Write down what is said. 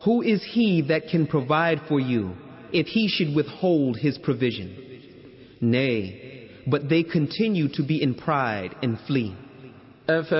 Who is he that can provide for you if he should withhold his provision? Nay, but they continue to be in pride and flee.